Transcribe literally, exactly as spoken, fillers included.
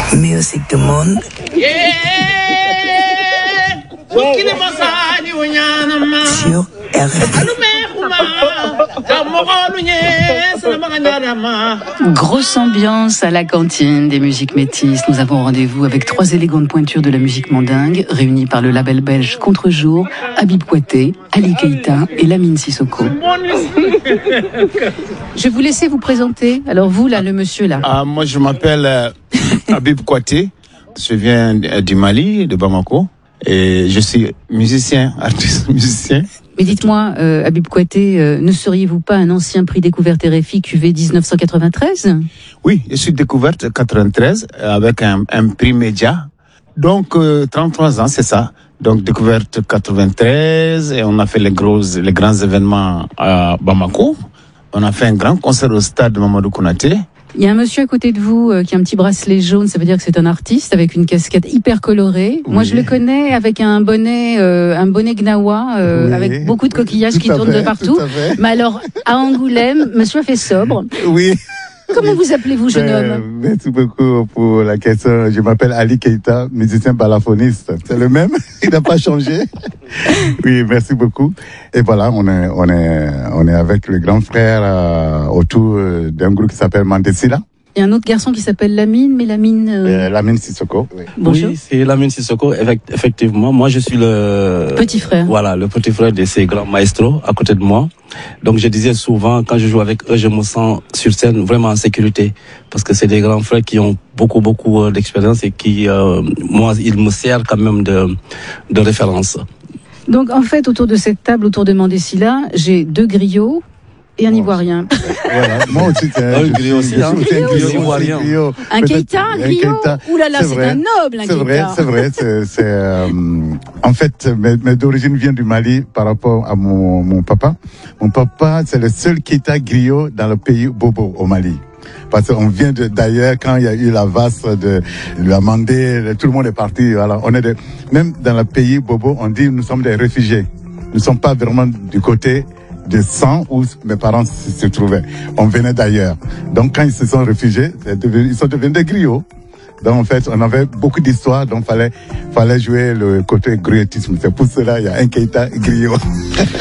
Music du monde. Sur R F I. Grosse ambiance à la cantine des musiques métisses. Nous avons rendez-vous avec trois élégantes pointures de la musique mandingue, réunies par le label belge Contre-Jour, Habib Kouyaté, Ali Keïta et Lamine Sissoko. Je vais vous laisser vous présenter. Alors vous, là, le monsieur, là. Ah, moi, je m'appelle euh, Habib Kouyaté. Je viens du Mali, de Bamako. Et je suis musicien, artiste musicien. Mais dites-moi, euh, Habib Kouyaté, euh, ne seriez-vous pas un ancien prix découverte R F I Q V dix-neuf cent quatre-vingt-treize? Oui, je suis découverte quatre-vingt-treize avec un, un prix média. Donc, euh, trente-trois ans, c'est ça. Donc, découverte quatre-vingt-treize et on a fait les gros, les grands événements à Bamako. On a fait un grand concert au stade Mamadou Konaté. Il y a un monsieur à côté de vous euh, qui a un petit bracelet jaune, ça veut dire que c'est un artiste avec une casquette hyper colorée. Oui. Moi, je le connais avec un bonnet, euh, un bonnet gnawa, euh, oui. avec beaucoup de coquillages tout qui tournent fait, de partout. Mais alors, à Angoulême, monsieur a fait sobre. Oui. Comment vous appelez-vous, jeune euh, homme? Merci beaucoup pour la question. Je m'appelle Ali Keïta, musicien balafoniste. C'est le même, il n'a pas changé. Oui, merci beaucoup. Et voilà, on est, on est, on est avec le grand frère euh, autour d'un groupe qui s'appelle Mandesila. Il y a un autre garçon qui s'appelle Lamine, mais Lamine... Euh... Euh, Lamine Sissoko. Oui, Bonjour. Oui, c'est Lamine Sissoko, effectivement. Moi, je suis le... Petit frère. Voilà, le petit frère de ces grands maestros à côté de moi. Donc, je disais souvent, quand je joue avec eux, je me sens sur scène vraiment en sécurité. Parce que c'est des grands frères qui ont beaucoup, beaucoup d'expérience et qui, euh, moi, ils me servent quand même de, de référence. Donc, en fait, autour de cette table, autour de Mandesila, j'ai deux griots et un Ivoirien. Voilà, moi aussi, c'est un griot aussi, un griot ivoirien. Un Keïta, un griot. Ouh là là, c'est un noble, un C'est vrai, c'est vrai, c'est, c'est, euh, en fait, mes, mes origines viennent du Mali par rapport à mon, mon papa. Mon papa, c'est le seul Keïta griot dans le pays Bobo, au Mali. Parce qu'on vient de, d'ailleurs, quand il y a eu la vasse de, lui a demandé, tout le monde est parti, voilà. On est de, même dans le pays Bobo, on dit, nous sommes des réfugiés. Nous ne sommes pas vraiment du côté de sang où mes parents se trouvaient. On venait d'ailleurs. Donc quand ils se sont réfugiés, ils sont devenus des griots. Donc en fait, on avait beaucoup d'histoires, donc fallait fallait jouer le côté griotisme. C'est pour cela il y a un Keïta griot.